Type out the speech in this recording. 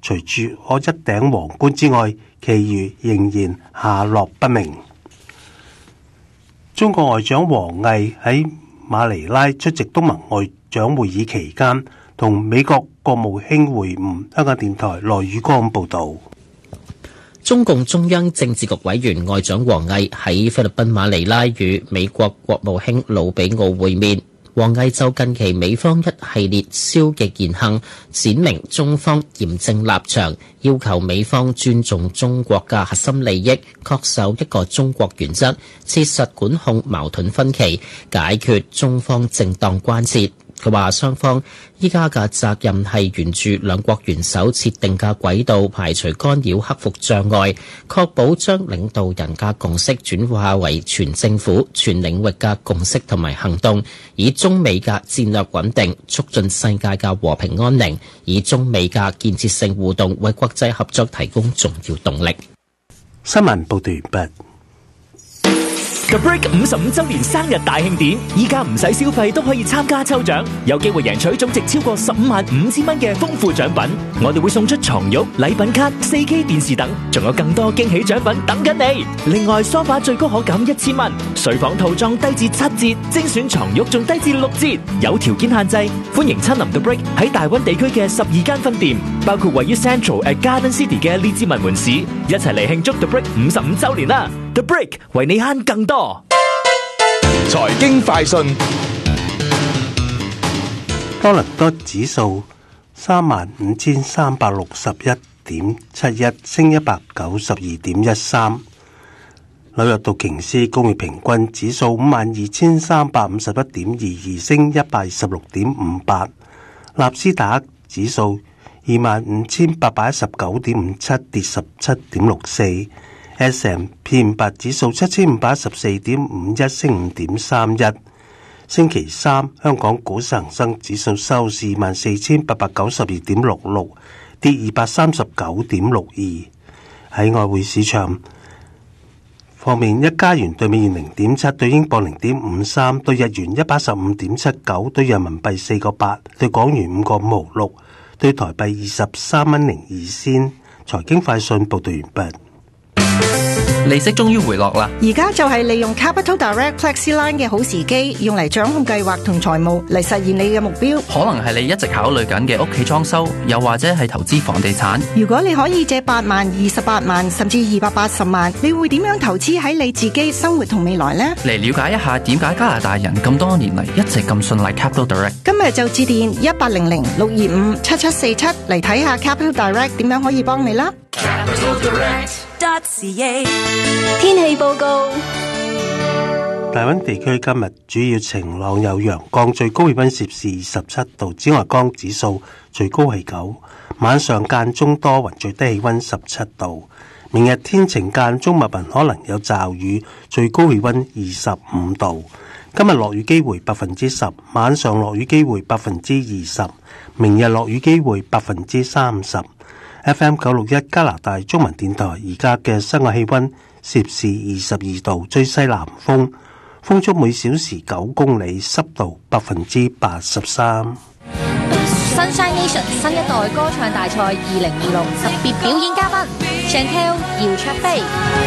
除住我一頂皇冠之外，其餘仍然下落不明。中國外長王毅喺馬尼拉出席東盟外長會議期間，同美國國務卿會晤。香港電台羅宇光報道。 中共中央政治局委員外長王毅喺菲律賓馬尼拉與美國國務卿魯比奧會面。王毅就近期美方一系列消極言行，闡明中方嚴正立場，要求美方尊重中國嘅核心利益，恪守一個中國原則，切實管控矛盾分歧，解決中方正當關切。佢話雙方依家嘅責任係沿住兩國元首設定嘅軌道，排除干擾，克服障礙，確保將領導人嘅共識轉化為全政府、全領域嘅共識同埋行動，以中美嘅戰略穩定促進世界嘅和平安寧，以中美嘅建設性互動為國際合作提供重要動力。 新聞報道完畢。 The Break 55周年生日大慶典，依家唔使消費都可以參加抽獎，有機會贏取總值超過155000蚊嘅豐富獎品。我哋會送出床褥、禮品卡、4K 電視等，仲有更多驚喜獎品等緊你。另外，梳化最高可減1000蚊，睡房套裝低至7折，精選床褥仲低至6折。有條件限制，歡迎親臨 The Break 喺大灣地區嘅12間分店，包括位於 Central at Garden City 嘅列治文門市，一齊嚟慶祝 The Break 55周年啦！ The Break 為你慳更多。 財經快訊， 多倫多指數35361.71，升192.13。紐約道瓊斯工業平均指數52351.22，升126.58。納斯達克指數25819.57，跌17.64。S&P 500指數7514.51，升5.31。星期三，香港股市恒生指數收市24,892.66，跌239.62。喺外匯市場方面，一加元兌美元0.7，兌英鎊0.53，兌日元115.79，兌人民幣4個8，兌港元5個5毫6，兌台幣23蚊02仙。財經快訊報道完畢。 利息終於回落啦！ 而家就係利用 Capital Direct FlexiLine 嘅好時機，用嚟掌控計劃同財務，嚟實現你嘅目標。 可能係你一直考慮緊嘅屋企裝修，又或者係投資房地產。 如果你可以借8萬、28萬，甚至280萬，你會點樣投資喺你自己生活同未來呢？ 嚟了解一下點解加拿大人咁多年嚟一直咁信賴 Capital Direct。 今日就致電1800-625-7747嚟睇下 Capital Direct 點樣可以幫你啦。 天氣報告： 大溫地區今日主要晴朗有陽光，最高氣溫攝氏27度，紫外光指數最高係9。晚上間中多雲，最低氣溫17度。明日天晴間中密雲，可能有驟雨，最高氣溫25度。今日落雨機會10%，晚上落雨機會20%，明日落雨機會30%。FM 961加拿大中文電台而家嘅室外氣溫攝氏22度，吹西南風，風速每小時9公里，濕度83%。 Sunshine Nation 新一代歌唱大賽2026特別表演嘉賓 Chantel 姚焯菲。